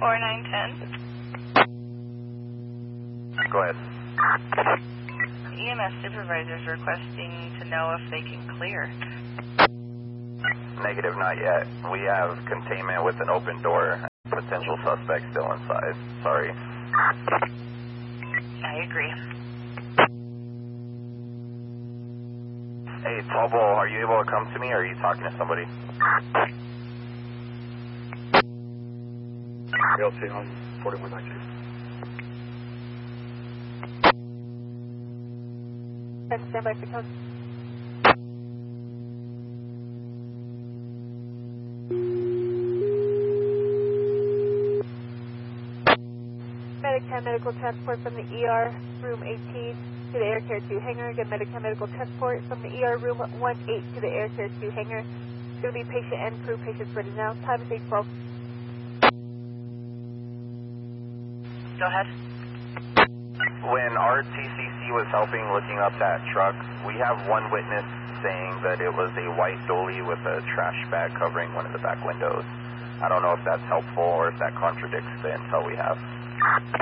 4910. Go ahead. EMS supervisor is requesting to know if they can clear. Negative, not yet. We have containment with an open door. Potential suspect still inside. Sorry. I agree. Hey, Tobo, are you able to come to me, or are you talking to somebody? LC on 4192. Stand by for tone. Medicam medical transport from the ER room 18 to the Air Care 2 hangar. Again, Medicam medical transport from the ER room 18 to the Air Care 2 hangar. It's going to be patient and crew. Patients ready now. Time is 8:12. Go ahead. When our TCC was helping looking up that truck, we have one witness saying that it was a white dolly with a trash bag covering one of the back windows. I don't know if that's helpful or if that contradicts the intel we have.